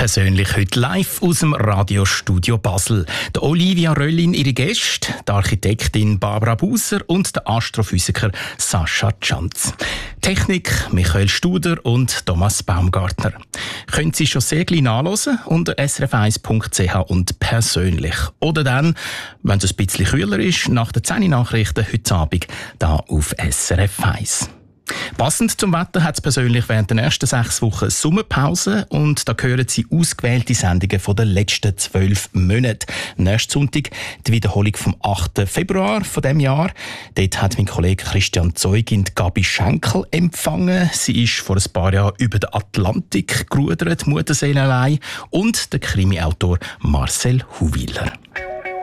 Persönlich heute live aus dem Radiostudio Basel. Der Olivia Röllin, ihre Gäste, die Architektin Barbara Buser und der Astrophysiker Sascha Tschanz. Technik Michael Studer und Thomas Baumgartner. Können Sie schon sehr klein nachhören unter srf1.ch und persönlich. Oder dann, wenn es ein bisschen kühler ist, nach den 10 Nachrichten heute Abend hier auf SRF 1. Passend zum Wetter hat es persönlich während der ersten 6 Wochen Sommerpause und da hören Sie ausgewählte Sendungen von den letzten 12 Monaten. Nächsten Sonntag die Wiederholung vom 8. Februar von diesem Jahr. Dort hat mein Kollege Christian Zeugin Gabi Schenkel empfangen. Sie ist vor ein paar Jahren über den Atlantik gerudert, Mutterseelenallein, und der Krimi-Autor Marcel Huwiler.